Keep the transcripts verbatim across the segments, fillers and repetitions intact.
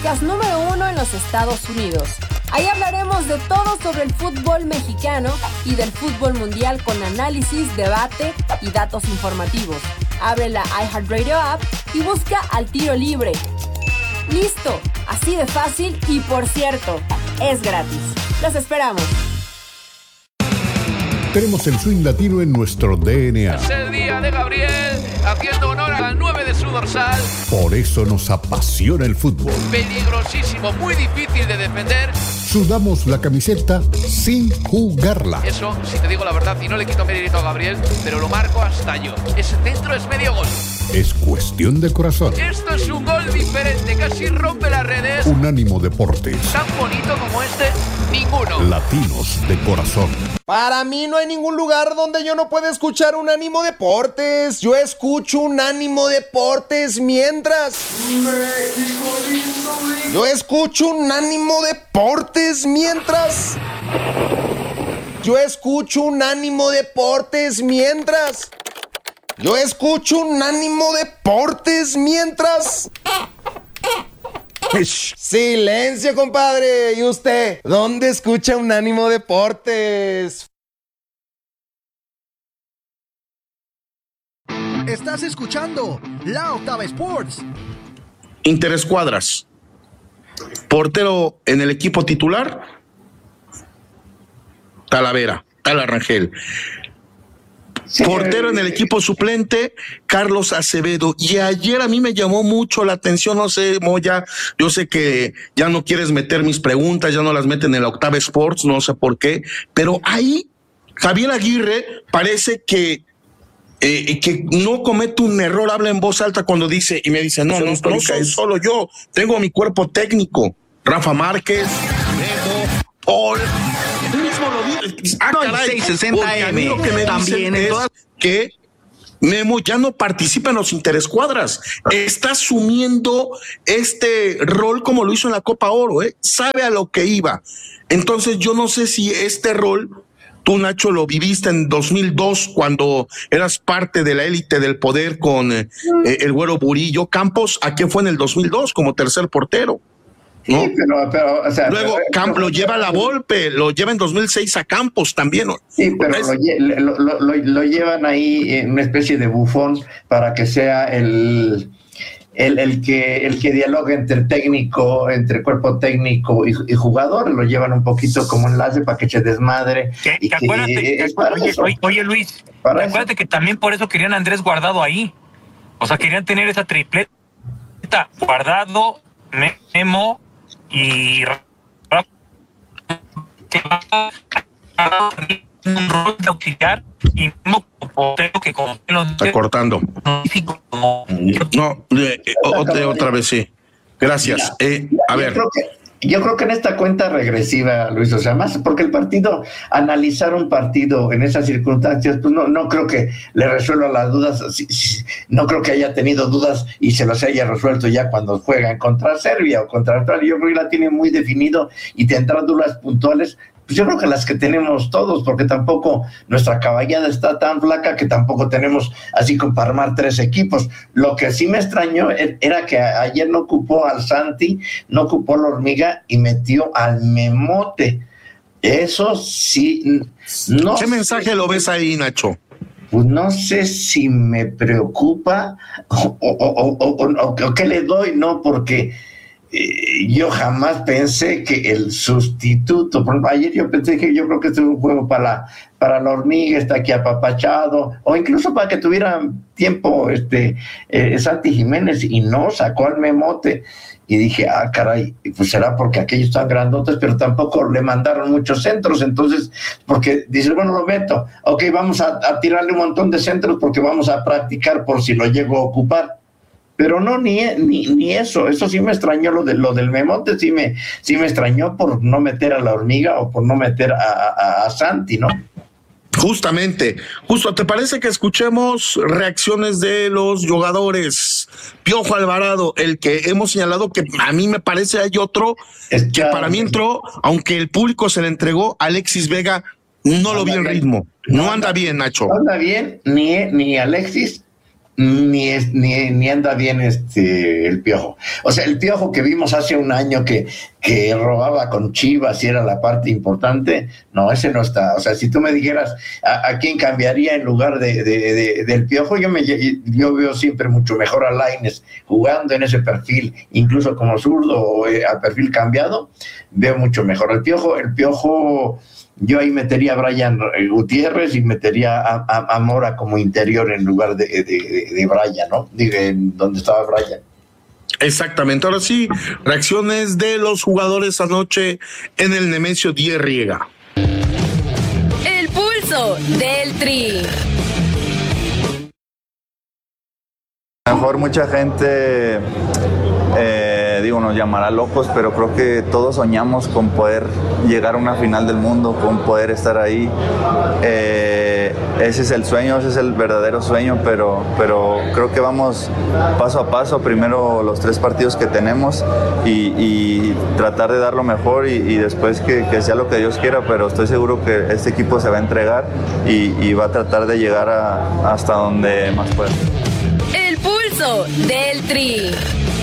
podcast número uno en los Estados Unidos. Ahí hablaremos de todo sobre el fútbol mexicano y del fútbol mundial con análisis, debate y datos informativos. Abre la iHeartRadio app y busca Al Tiro Libre. ¡Listo! Así de fácil y, por cierto, es gratis. ¡Los esperamos! Tenemos el swing latino en nuestro D N A. Es el día de Gabriel, haciendo honor al nueve de su dorsal. Por eso nos apasiona el fútbol. Peligrosísimo, muy difícil de defender. Sudamos la camiseta sin jugarla. Eso, si te digo la verdad, y no le quito mérito a Gabriel, pero lo marco hasta yo. Ese centro es medio gol. Es cuestión de corazón. Esto es un gol diferente, casi rompe las redes. Unánimo Deportes. Tan bonito como este, ninguno. Latinos de corazón. Para mí no hay ningún lugar donde yo no pueda escuchar Unánimo Deportes. Yo escucho Unánimo Deportes mientras... Yo escucho Unánimo Deportes mientras... Yo escucho Unánimo Deportes mientras... Yo escucho Unánimo Deportes mientras... Silencio, compadre. ¿Y usted? ¿Dónde escucha Unánimo Deportes? Estás escuchando La Octava Sports. Interescuadras. Portero en el equipo titular, Talavera, Tala Rangel. Sí, portero en el equipo suplente, Carlos Acevedo. Y ayer a mí me llamó mucho la atención, no sé, Moya, yo sé que ya no quieres meter mis preguntas, ya no las meten en la Octava Sports, no sé por qué, pero ahí Javier Aguirre parece que eh, que no comete un error, habla en voz alta cuando dice, y me dice, no, no, no soy solo yo, tengo mi cuerpo técnico, Rafa Márquez, Memo, Paul... Ah, caray, sesenta M lo que me también es todas... que Memo ya no participa en los interescuadras, está asumiendo este rol como lo hizo en la Copa Oro, ¿eh? Sabe a lo que iba. Entonces yo no sé si este rol, tú Nacho lo viviste en dos mil dos cuando eras parte de la élite del poder con eh, el Güero Burillo. Campos, ¿a qué fue en el dos mil dos como tercer portero? ¿No? Sí, pero, pero, o sea, luego pero, Camp, lo lleva a la Volpe, lo lleva en dos mil seis a Campos también, ¿no? Sí, pero es... lo, lo, lo, lo llevan ahí en una especie de bufón para que sea el, el, el que el que dialogue entre técnico, entre cuerpo técnico y, y jugador, lo llevan un poquito como enlace para que se desmadre. ¿Qué? Y que, acuérdate, que, que, oye, oye, oye Luis, acuérdate eso. Que también por eso querían a Andrés Guardado ahí, o sea, querían tener esa tripleta, Guardado, Memo y un rol de auxiliar y mismo que como está cortando no eh, otra, otra vez sí gracias eh, a ver yo creo, que, yo creo que en esta cuenta regresiva, Luis, o sea, más porque el partido, analizar un partido en esas circunstancias, pues no, no creo que le resuelva las dudas, no creo que haya tenido dudas y se las haya resuelto ya cuando juegan contra Serbia o contra Australia. Yo creo que la tiene muy definido y tendrá dudas puntuales. Pues yo creo que las que tenemos todos, porque tampoco nuestra caballada está tan flaca que tampoco tenemos así como para armar tres equipos. Lo que sí me extrañó era que ayer no ocupó al Santi, no ocupó la Hormiga y metió al Memote. Eso sí, no. ¿Qué mensaje lo ves ahí, Nacho? Pues no sé si me preocupa o, o, o, o, o, o qué le doy, ¿no? Porque Eh, yo jamás pensé que el sustituto, por ejemplo, ayer yo pensé que yo creo que este es un juego para la, para la Hormiga, está aquí apapachado, o incluso para que tuviera tiempo este eh, Santi Jiménez, y no, sacó al Memote, y dije, ah, caray, pues será porque aquellos están grandotes, pero tampoco le mandaron muchos centros, entonces, porque dice, bueno, lo meto, ok, vamos a, a tirarle un montón de centros porque vamos a practicar por si lo llego a ocupar. Pero no, ni, ni, ni eso, eso sí me extrañó, lo, de, lo del Memote, sí me, sí me extrañó por no meter a la Hormiga o por no meter a, a, a Santi, ¿no? Justamente, justo, ¿te parece que escuchemos reacciones de los jugadores? Piojo Alvarado, el que hemos señalado que a mí me parece hay otro, es que para mí entró, aunque el público se le entregó, Alexis Vega, no lo vi en ritmo, no anda bien, Nacho. No anda bien, ni, ni Alexis, ni, es, ni, ni anda bien este el Piojo. O sea, el Piojo que vimos hace un año que, que robaba con Chivas y era la parte importante, no, ese no está. O sea, si tú me dijeras a, a quién cambiaría en lugar de, de, de, del Piojo, yo, me, yo veo siempre mucho mejor a Lainez jugando en ese perfil, incluso como zurdo o eh, a perfil cambiado, veo mucho mejor. El Piojo, el Piojo... Yo ahí metería a Brian Gutiérrez y metería a, a, a Mora como interior en lugar de, de, de, de Brian, ¿no? Digo, en donde estaba Brian. Exactamente. Ahora sí, reacciones de los jugadores anoche en el Nemesio diez Riega. El pulso del Tri. A lo mejor mucha gente, eh, digo, nos llamará locos, pero creo que todos soñamos con poder llegar a una final del mundo, con poder estar ahí. Eh, ese es el sueño, ese es el verdadero sueño, pero, pero creo que vamos paso a paso. Primero los tres partidos que tenemos y, y tratar de dar lo mejor y, y después que, que sea lo que Dios quiera, pero estoy seguro que este equipo se va a entregar y, y va a tratar de llegar a, hasta donde más pueda. El pulso del Tri.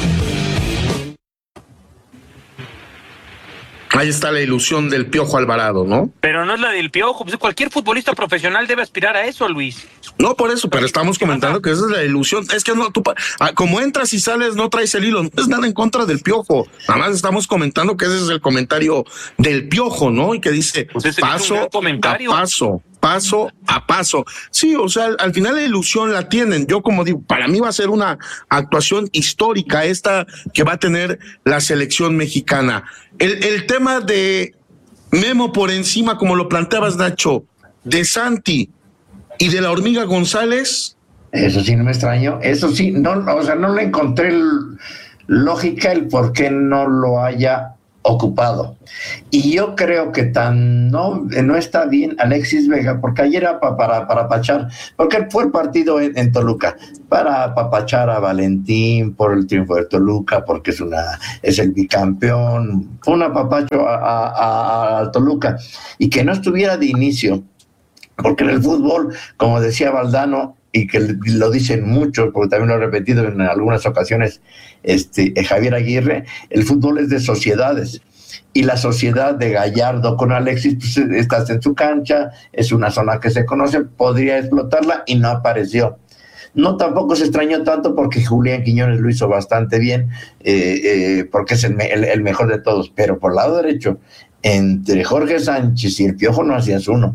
Ahí está la ilusión del Piojo Alvarado, ¿no? Pero no es la del Piojo, pues cualquier futbolista profesional debe aspirar a eso, Luis. No, por eso, pero estamos comentando que esa es la ilusión. Es que no, tú, como entras y sales, no traes el hilo. No es nada en contra del Piojo. Nada más estamos comentando que ese es el comentario del Piojo, ¿no? Y que dice pues ese paso es un comentario. a paso, paso a paso. Sí, o sea, al, al final la ilusión la tienen. Yo como digo, para mí va a ser una actuación histórica esta que va a tener la selección mexicana. El, el tema de Memo por encima, como lo planteabas, Nacho, de Santi y de la Hormiga González. Eso sí no me extraño, eso sí, no, o sea, no le encontré el, lógica el por qué no lo haya ocupado. Y yo creo que tan no, no está bien Alexis Vega, porque ayer era para, para, para apachar, porque fue el partido en, en Toluca, para apapachar a Valentín por el triunfo de Toluca, porque es una es el bicampeón, fue un apapacho a, a, a, a Toluca, y que no estuviera de inicio, porque en el fútbol, como decía Valdano, y que lo dicen mucho, porque también lo he repetido en algunas ocasiones, este Javier Aguirre, el fútbol es de sociedades, y la sociedad de Gallardo con Alexis, pues estás en su cancha, es una zona que se conoce, podría explotarla, y no apareció. No, tampoco se extrañó tanto porque Julián Quiñones lo hizo bastante bien, eh, eh, porque es el, el, el mejor de todos, pero por el lado derecho, entre Jorge Sánchez y el Piojo no hacías uno.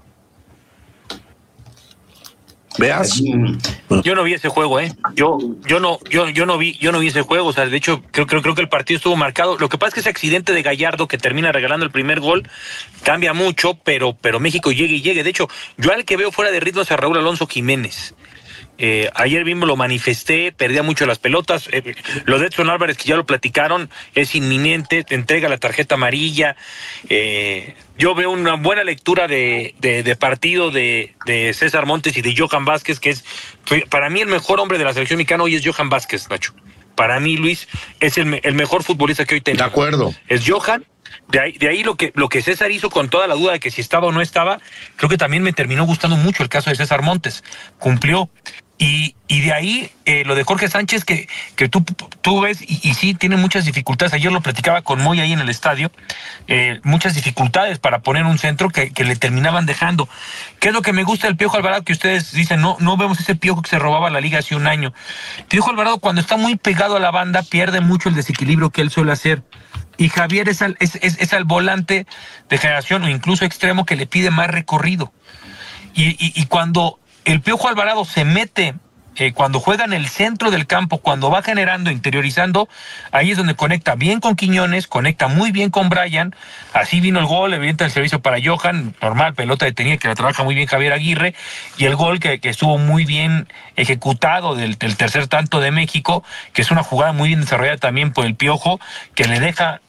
Veas. Yo no vi ese juego, eh. Yo, yo no, yo, yo no vi, yo no vi ese juego. O sea, de hecho, creo, creo, creo que el partido estuvo marcado. Lo que pasa es que ese accidente de Gallardo que termina regalando el primer gol cambia mucho, pero, pero México llegue y llegue. De hecho, yo al que veo fuera de ritmo es a Raúl Alonso Jiménez. Eh, ayer mismo lo manifesté, perdía mucho las pelotas. Eh, lo de Edson Álvarez, que ya lo platicaron, es inminente, te entrega la tarjeta amarilla. Eh, yo veo una buena lectura de, de, de partido de, de César Montes y de Johan Vázquez, que es, para mí, el mejor hombre de la selección mexicana hoy es Johan Vázquez, Nacho. Para mí, Luis, es el, el mejor futbolista que hoy tenemos. De acuerdo. Es Johan. De ahí, de ahí lo que lo que César hizo, con toda la duda de que si estaba o no estaba, creo que también me terminó gustando mucho el caso de César Montes. Cumplió. Y, y de ahí eh, lo de Jorge Sánchez, que, que tú, tú ves, y, y sí, tiene muchas dificultades. Ayer lo platicaba con Moy ahí en el estadio, eh, muchas dificultades para poner un centro que, que le terminaban dejando. ¿Qué es lo que me gusta del Piojo Alvarado? Que ustedes dicen, no, no vemos ese Piojo que se robaba la liga hace un año. Piojo Alvarado, cuando está muy pegado a la banda, pierde mucho el desequilibrio que él suele hacer. Y Javier es al, es, es, es al volante de generación o incluso extremo que le pide más recorrido. Y, y, y cuando el Piojo Alvarado se mete, eh, cuando juega en el centro del campo, cuando va generando, interiorizando, ahí es donde conecta bien con Quiñones, conecta muy bien con Brian. Así vino el gol, evidente el servicio para Johan, normal, pelota detenida, que la trabaja muy bien Javier Aguirre, y el gol que, que estuvo muy bien ejecutado del, del tercer tanto de México, que es una jugada muy bien desarrollada también por el Piojo, que le deja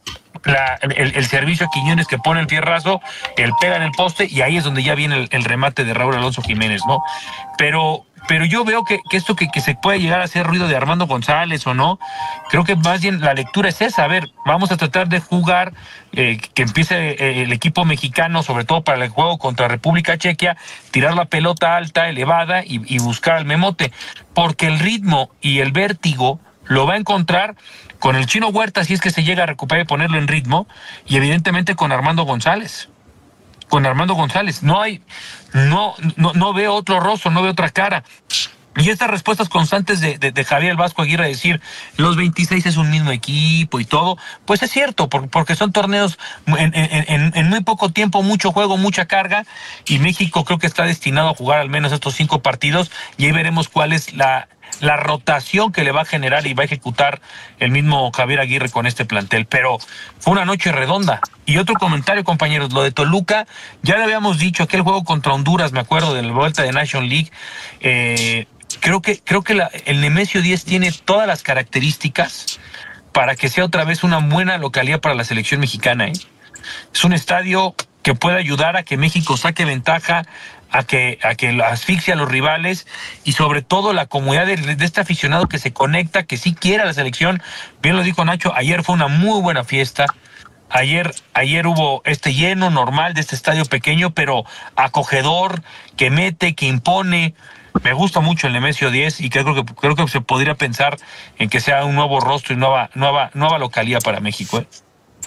la, el, el servicio a Quiñones que pone el fierrazo, él pega en el poste y ahí es donde ya viene el, el remate de Raúl Alonso Jiménez, ¿no? Pero, pero yo veo que, que esto que, que se puede llegar a hacer ruido de Armando González o no, creo que más bien la lectura es esa. A ver, vamos a tratar de jugar, eh, que empiece eh, el equipo mexicano, sobre todo para el juego contra República Checa, tirar la pelota alta, elevada y, y buscar al memote, porque el ritmo y el vértigo lo va a encontrar con el Chino Huerta si es que se llega a recuperar y ponerlo en ritmo, y evidentemente con Armando González. Con Armando González. No hay, no, no, no veo otro rostro, no veo otra cara. Y estas respuestas constantes de, de, de Javier el Vasco Aguirre, decir los veintiséis es un mismo equipo y todo, pues es cierto, por, porque son torneos en, en, en, en muy poco tiempo, mucho juego, mucha carga, y México creo que está destinado a jugar al menos estos cinco partidos, y ahí veremos cuál es la, la rotación que le va a generar y va a ejecutar el mismo Javier Aguirre con este plantel. Pero fue una noche redonda. Y otro comentario, compañeros, lo de Toluca, ya le habíamos dicho, aquel juego contra Honduras, me acuerdo de la vuelta de Nation League, eh, creo que, creo que la, el Nemesio diez tiene todas las características para que sea otra vez una buena localidad para la selección mexicana, ¿eh? Es un estadio que puede ayudar a que México saque ventaja, a que, a que asfixie a los rivales, y sobre todo la comunidad de, de este aficionado que se conecta, que sí quiere a la selección. Bien lo dijo Nacho, ayer fue una muy buena fiesta. Ayer, ayer hubo este lleno normal de este estadio pequeño, pero acogedor, que mete, que impone. Me gusta mucho el Nemesio diez y creo que, creo que se podría pensar en que sea un nuevo rostro y nueva, nueva, nueva localidad para México, ¿eh?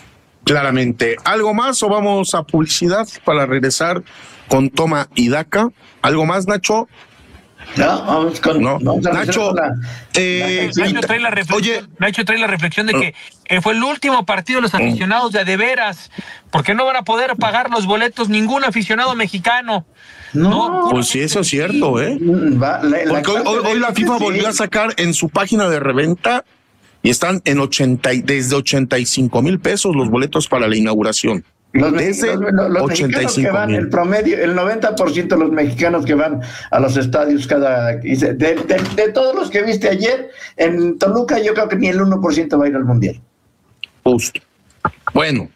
Claramente. ¿Algo más o vamos a publicidad para regresar con Toma y Daca? ¿Algo más, Nacho? No, vamos con... No. Vamos a Nacho, la, eh, la, Nacho, trae la reflexión, oye, Nacho trae la reflexión de que eh, fue el último partido de los aficionados de a de veras, porque no van a poder pagar los boletos ningún aficionado mexicano. No, no, pues sí, eso es cierto, ¿eh? Va, la, la Porque hoy, hoy, hoy la FIFA sí. volvió a sacar en su página de reventa y están en ochenta, desde ochenta y cinco mil pesos los boletos para la inauguración. Los, desde los, los, los ochenta y cinco mexicanos que van, mil. el promedio, el noventa por ciento de los mexicanos que van a los estadios cada... De, de, de todos los que viste ayer, en Toluca yo creo que ni el uno por ciento va a ir al Mundial. Justo. Bueno,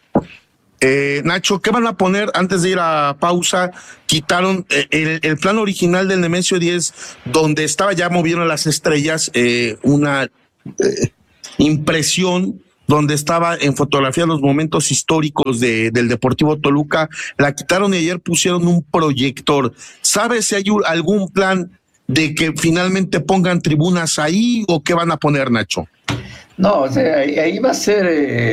eh, Nacho, ¿qué van a poner antes de ir a pausa? Quitaron eh, el, el plan original del Nemesio diez, donde estaba ya moviendo las estrellas, eh, una eh, impresión donde estaba en fotografía los momentos históricos de, del Deportivo Toluca. La quitaron y ayer pusieron un proyector. ¿Sabes si hay algún plan de que finalmente pongan tribunas ahí o qué van a poner, Nacho? No, o sea, ahí va a ser... Eh...